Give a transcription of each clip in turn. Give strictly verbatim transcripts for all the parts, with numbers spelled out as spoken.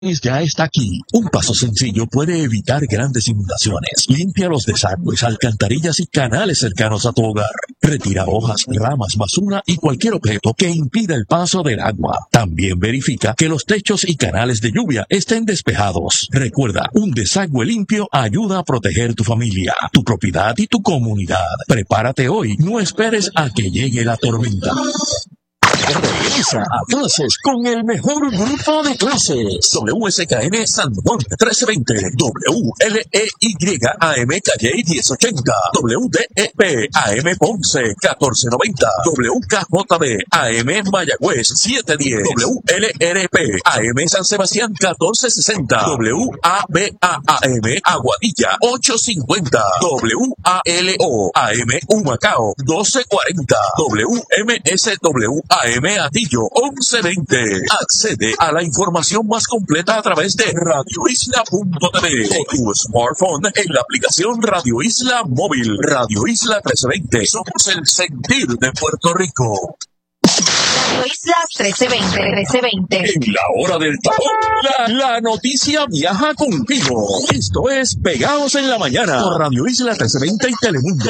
Ya está aquí. Un paso sencillo puede evitar grandes inundaciones. Limpia los desagües, alcantarillas y canales cercanos a tu hogar. Retira hojas, ramas, basura y cualquier objeto que impida el paso del agua. También verifica que los techos y canales de lluvia estén despejados. Recuerda, un desagüe limpio ayuda a proteger tu familia, tu propiedad y tu comunidad. Prepárate hoy. No esperes a que llegue la tormenta. Regresa a clases con el mejor grupo de clases. W S K N San Juan trece veinte, W L E Y A M Calle diez ochenta, W D E P A M Ponce catorce noventa, W K J B A M Mayagüez siete diez, W L R P A M San Sebastián catorce sesenta, W A B A A M Aguadilla ocho cincuenta, W A L O A M Humacao doce cuarenta, W M S W A M Atillo once veinte. Accede a la información más completa a través de radio isla punto t v o tu smartphone en la aplicación Radio Isla Móvil. Radio Isla trece veinte. Somos el sentir de Puerto Rico. Radio Isla trece veinte, trece veinte. En la hora del tapón, la, la noticia viaja contigo. Esto es Pegados en la Mañana por Radio Isla trece veinte y Telemundo.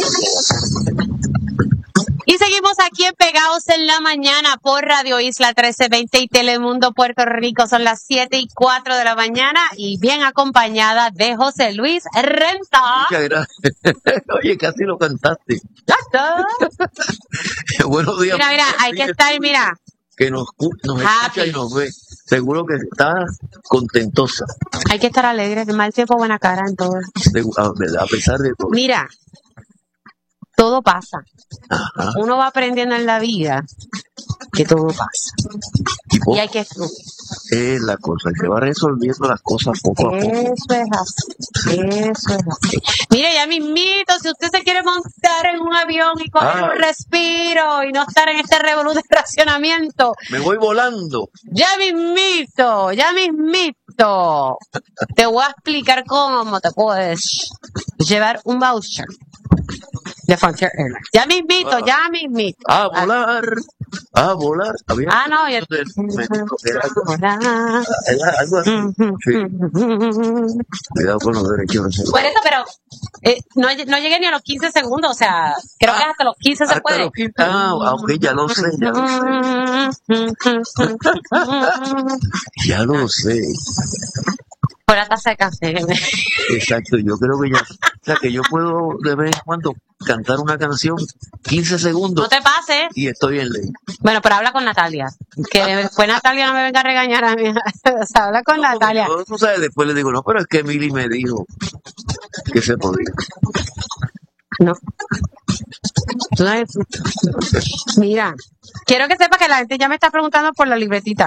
Y seguimos aquí en Pegados en la Mañana por Radio Isla trece veinte y Telemundo Puerto Rico. Son las siete y cuatro de la mañana y bien acompañada de José Luis Renta. Muchas gracias. Oye, casi lo cantaste. Ya está. Buenos días. Mira, mira, hay que estar, mira. Que nos, nos escucha y nos ve. Seguro que está contentosa. Hay que estar alegre, mal tiempo, buena cara en todo. A pesar de todo. Mira. Todo pasa. Ajá. Uno va aprendiendo en la vida que todo pasa. ¿Y, y hay que... Es la cosa, se va resolviendo las cosas poco a poco. Eso es así, eso es así. Mire, ya mismito, si usted se quiere montar en un avión y coger ah. un respiro y no estar en este revolú de racionamiento. Me voy volando. Ya mismito, ya mismito. Te voy a explicar cómo te puedes llevar un voucher de Frontier Airlines. Ya mismito, ah, ya mismito. A volar, a volar. ¿Había ah, no, ya. Del, era algo, era algo así. Sí. Cuidado con los derechos. Por eso, pero eh, no, no llegué ni a los quince segundos, o sea, creo ah, que hasta los quince se puede. quince, ah, ok, ya lo sé, ya lo sé. Ya lo sé. Por la taza de café. Exacto, yo creo que ya, o sea, que yo puedo de vez en cuando cantar una canción quince segundos. No te pases. Y estoy en ley. Bueno, pero habla con Natalia. Que después Natalia no me venga a regañar a mí. O sea, habla con no, Natalia. No, tú sabes, después le digo, no, pero es que Mili me dijo que se podía. No. ¿Tú sabes? Mira, quiero que sepa que la gente ya me está preguntando por la libretita.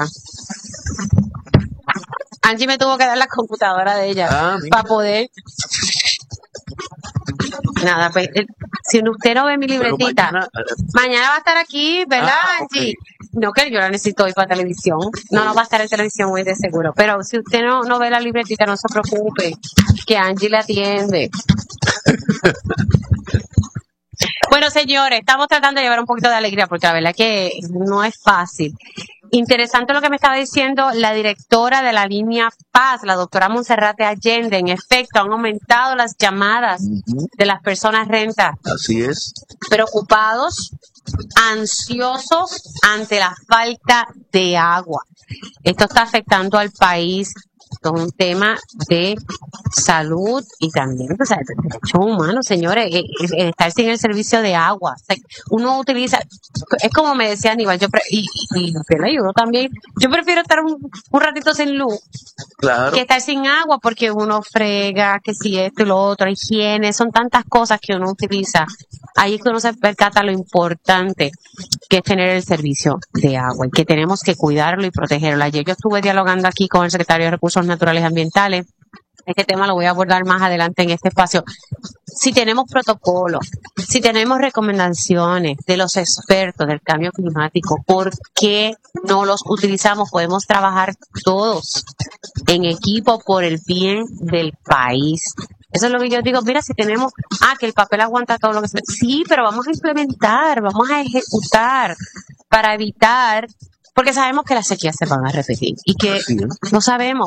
Angie me tuvo que dar la computadora de ella ah, para poder... Nada, pues, eh, si usted no ve mi libretita, mañana, mañana va a estar aquí, ¿verdad, ah, Angie? Okay. No, que yo la necesito hoy para televisión. No, no va a estar en televisión hoy de seguro. Pero si usted no, no ve la libretita, no se preocupe, que Angie la atiende. Bueno, señores, estamos tratando de llevar un poquito de alegría porque la verdad que no es fácil. Interesante lo que me estaba diciendo la directora de la línea Paz, la doctora Monserrate Allende. En efecto, han aumentado las llamadas uh-huh. de las personas rentas. Así es. Preocupados, ansiosos ante la falta de agua. Esto está afectando al país. Esto es un tema de salud y también, o sea, de derechos humanos, señores, el estar sin el servicio de agua. O sea, uno utiliza, es como me decía Aníbal, yo pre, y, y, y uno también, yo prefiero estar un, un ratito sin luz claro. que estar sin agua, porque uno frega, que si esto y lo otro, higiene, son tantas cosas que uno utiliza. Ahí es que uno se percata lo importante que es tener el servicio de agua y que tenemos que cuidarlo y protegerlo. Ayer yo estuve dialogando aquí con el secretario de Recursos Naturales y Ambientales. Este tema lo voy a abordar más adelante en este espacio. Si tenemos protocolos, si tenemos recomendaciones de los expertos del cambio climático, ¿por qué no los utilizamos? Podemos trabajar todos en equipo por el bien del país. Eso es lo que yo digo, mira, si tenemos, ah, que el papel aguanta todo lo que se... Sí, pero vamos a implementar, vamos a ejecutar para evitar porque sabemos que las sequías se van a repetir y que Así es. no sabemos